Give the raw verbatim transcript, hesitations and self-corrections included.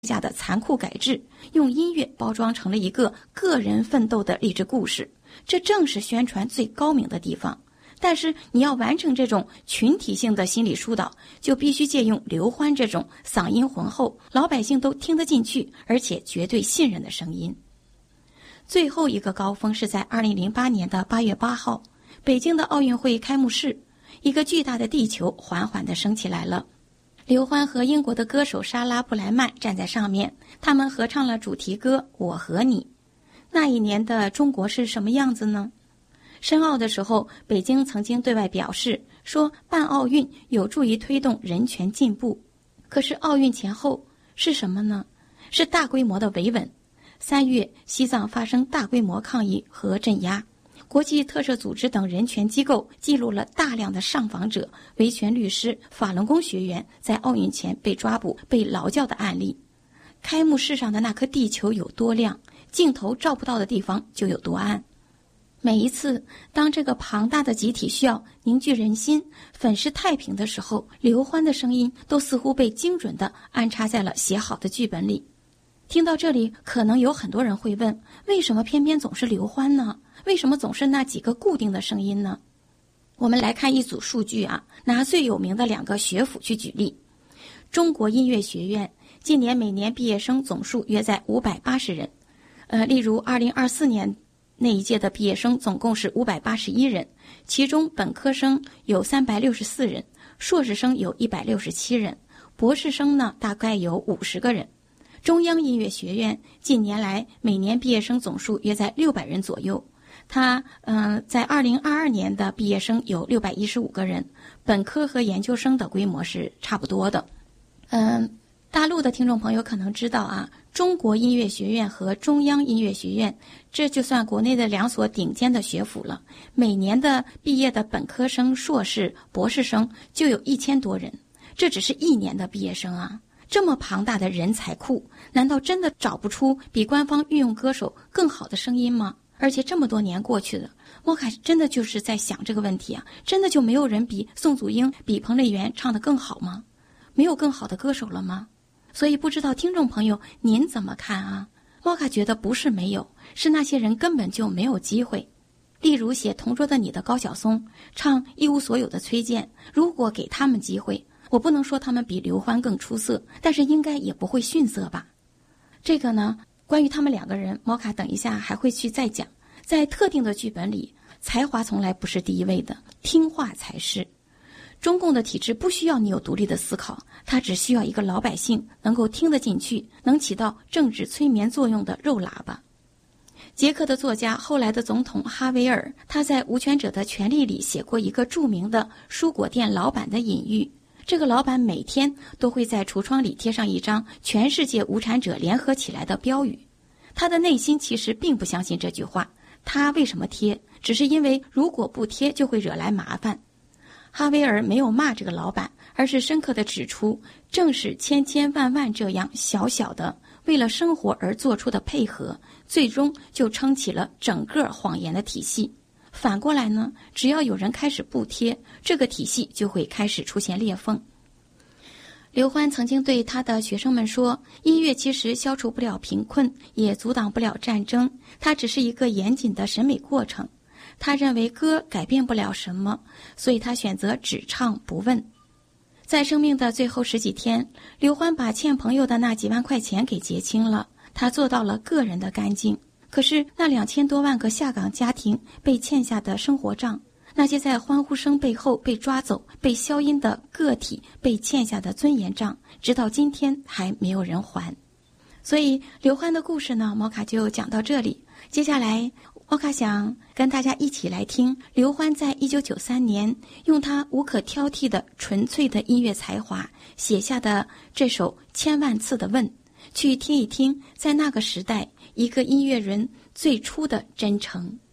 下的残酷改制，用音乐包装成了一个个人奋斗的励志故事，这正是宣传最高明的地方。但是你要完成这种群体性的心理疏导，就必须借用刘欢这种嗓音浑厚、老百姓都听得进去而且绝对信任的声音。最后一个高峰是在二零零八年的八月八号，北京的奥运会开幕式，一个巨大的地球缓缓地升起来了。刘欢和英国的歌手莎拉布莱曼站在上面，他们合唱了主题歌《我和你》。那一年的中国是什么样子呢？申奥的时候，北京曾经对外表示说办奥运有助于推动人权进步。可是奥运前后是什么呢？是大规模的维稳。三月，西藏发生大规模抗议和镇压，国际特赦组织等人权机构记录了大量的上访者、维权律师、法轮功学员在奥运前被抓捕、被劳教的案例。开幕式上的那颗地球有多亮，镜头照不到的地方就有多暗。每一次当这个庞大的集体需要凝聚人心、粉饰太平的时候，刘欢的声音都似乎被精准地安插在了写好的剧本里。听到这里，可能有很多人会问，为什么偏偏总是刘欢呢？为什么总是那几个固定的声音呢？我们来看一组数据啊，拿最有名的两个学府去举例。中国音乐学院今年每年毕业生总数约在五百八十人，呃，例如二零二四年那一届的毕业生总共是五百八十一人，其中本科生有三百六十四人，硕士生有一百六十七人，博士生呢大概有五十个人。中央音乐学院近年来每年毕业生总数约在六百人左右，它嗯、呃，在二零二二年的毕业生有六百一十五个人，本科和研究生的规模是差不多的。嗯、呃，大陆的听众朋友可能知道啊，中国音乐学院和中央音乐学院，这就算国内的两所顶尖的学府了。每年的毕业的本科生、硕士、博士生就有一千多人，这只是一年的毕业生啊！这么庞大的人才库，难道真的找不出比官方御用歌手更好的声音吗？而且这么多年过去了，莫卡真的就是在想这个问题啊，真的就没有人比宋祖英、比彭丽媛唱得更好吗？没有更好的歌手了吗？所以不知道听众朋友您怎么看啊？莫卡觉得不是没有，是那些人根本就没有机会。例如写《同桌的你》的高晓松，唱《一无所有》的崔健，如果给他们机会，我不能说他们比刘欢更出色，但是应该也不会逊色吧。这个呢，关于他们两个人，莫卡等一下还会去再讲。在特定的剧本里，才华从来不是第一位的，听话才是。中共的体制不需要你有独立的思考，它只需要一个老百姓能够听得进去，能起到政治催眠作用的肉喇叭。捷克的作家，后来的总统哈维尔，他在《无权者的权利》里写过一个著名的蔬果店老板的隐喻。这个老板每天都会在橱窗里贴上一张全世界无产者联合起来的标语，他的内心其实并不相信这句话。他为什么贴？只是因为如果不贴就会惹来麻烦。哈维尔没有骂这个老板，而是深刻地指出，正是千千万万这样小小的为了生活而做出的配合，最终就撑起了整个谎言的体系。反过来呢，只要有人开始不贴，这个体系就会开始出现裂缝。刘欢曾经对他的学生们说，音乐其实消除不了贫困，也阻挡不了战争，它只是一个严谨的审美过程。他认为歌改变不了什么，所以他选择只唱不问。在生命的最后十几天，刘欢把欠朋友的那几万块钱给结清了，他做到了个人的干净。可是那两千多万个下岗家庭被欠下的生活账，那些在欢呼声背后被抓走、被消音的个体被欠下的尊严账，直到今天还没有人还。所以刘欢的故事呢，摩卡就讲到这里。接下来摩卡想跟大家一起来听刘欢在一九九三年用他无可挑剔的纯粹的音乐才华写下的这首千万次的问，去听一听在那个时代一个音乐人最初的真诚。